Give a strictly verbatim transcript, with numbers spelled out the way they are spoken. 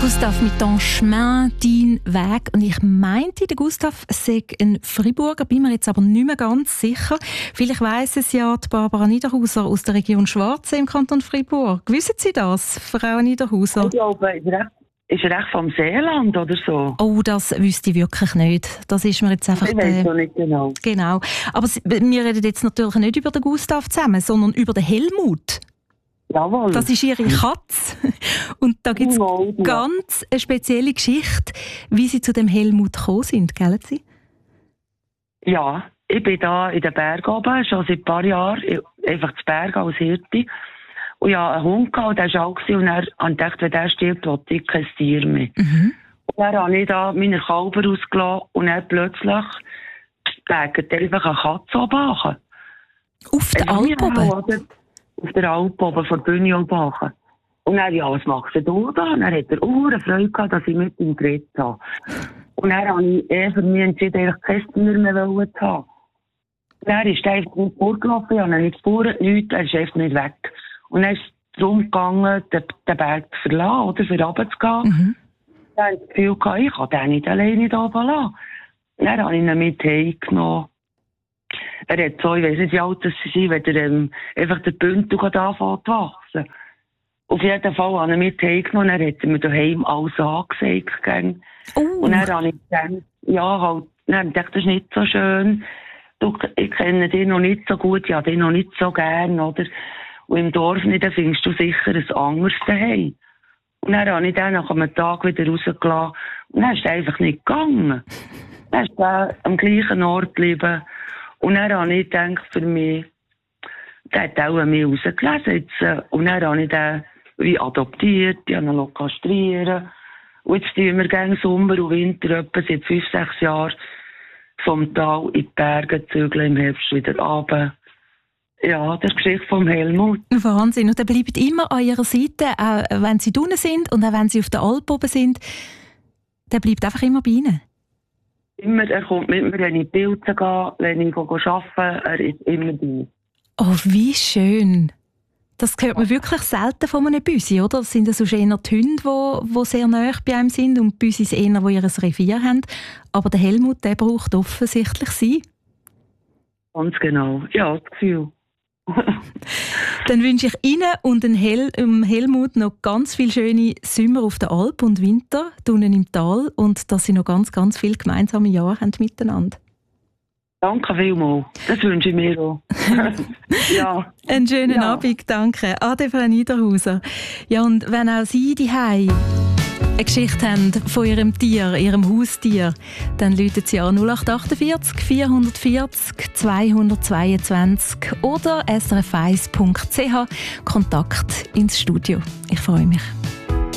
Gustav mit «Ton chemin», «Dein Weg». Und ich meinte, der Gustav sei ein Friburger, bin mir jetzt aber nicht mehr ganz sicher. Vielleicht weiss es ja die Barbara Niederhauser aus der Region Schwarzsee im Kanton Freiburg. Wissen Sie das, Frau Niederhauser? Ich glaube, ist er echt, ist er echt vom Seeland oder so? Oh, das wüsste ich wirklich nicht. Das ist mir jetzt einfach... Ich weiß es nicht genau. Genau. Aber wir reden jetzt natürlich nicht über den Gustav zusammen, sondern über den Helmut. Jawohl. Das ist ihre Katze. Und da gibt es Ja, ja. ganz eine spezielle Geschichte, wie sie zu dem Helmut gekommen sind, gell Sie? Ja, ich bin da in den Bergen oben, schon seit ein paar Jahren, einfach zu Bergen als Hirte. Und ich hatte einen Hund gehabt, der war alt gewesen, und dann habe ich gedacht, wenn der stirbt, will ich kein Tier mehr. Mhm. Und dann habe ich da meine Kälber ausgelassen und dann plötzlich legt einfach eine Katze oben an. Auf der Alp oben? Auf der Alp oben, vor der Bühne oben. Und dann, ja, was machst du da? Und dann hat er auch eine Freude gehabt, dass ich mit ihm geredet habe. Und dann habe ich eh für mich entschieden, eigentlich kein Tier mehr zu haben. Und dann ist er einfach nicht vorgelaufen, ich habe ihn nicht gespürt, nichts, er ist einfach nicht weg. Und dann ist es darum gegangen, den, den Berg zu verlassen, oder, für runterzugehen. Mhm. Dann habe ich das Gefühl gehabt, ich kann den nicht alleine da oben lassen. Und dann habe ich ihn mit heimgenommen. Er hat so, ich weiss nicht, wie alt sie sind, wenn er ähm, einfach der Bündel anfängt zu wachsen. Auf jeden Fall habe ich ihn mit heimgenommen, dann hat er mir daheim alles angesagt. Oh. Und dann habe ich gedacht, ja, halt, dann habe ich gedacht, das ist nicht so schön. Du, ich kenne dich noch nicht so gut, ich habe dich noch nicht so gern, oder? Und im Dorf nicht, dann findest du sicher ein anderes daheim. Und dann habe ich dann nach einem Tag wieder rausgelassen. Und dann ist er einfach nicht gegangen. Dann ist er am gleichen Ort geblieben. Und dann habe ich gedacht, für mich, der hat auch an mich rausgelesen jetzt. Und dann habe ich den wie adoptiert, ich habe ihn kastrieren. Und jetzt tun wir gerne Sommer und Winter, etwa seit fünf, sechs Jahren, vom Tal in die Berge zügeln, im Herbst wieder runter. Ja, das ist die Geschichte vom Helmut. Wahnsinn. Und er bleibt immer an ihrer Seite, auch wenn sie drinnen sind und auch wenn sie auf der Alp oben sind. Der bleibt einfach immer bei ihnen. Immer, er kommt mit mir, wenn ich Pilze gehe, wenn ich arbeite, er ist immer bei. Oh, wie schön. Das hört man wirklich selten von einem Büsi, oder? Das sind ja sonst eher die Hunde, die, die sehr nahe bei einem sind, und die Büsis eher, die ihr Revier haben. Aber der Helmut, der braucht offensichtlich sie. Ganz genau. Ja, das Gefühl. Dann wünsche ich Ihnen und den Hel- um Helmut noch ganz viele schöne Sommer auf der Alp und Winter unten im Tal, und dass Sie noch ganz, ganz viele gemeinsame Jahre haben miteinander. Danke vielmals. Das wünsche ich mir auch. Ja. Einen schönen Ja. Abend, danke. Ade, Frau Niederhauser. Ja, und wenn auch Sie daheim eine Geschichte haben von Ihrem Tier, Ihrem Haustier, dann rufen Sie an null acht achtundvierzig vierhundertvierzig zweihundertzweiundzwanzig oder s r f eins punkt c h. Kontakt ins Studio. Ich freue mich.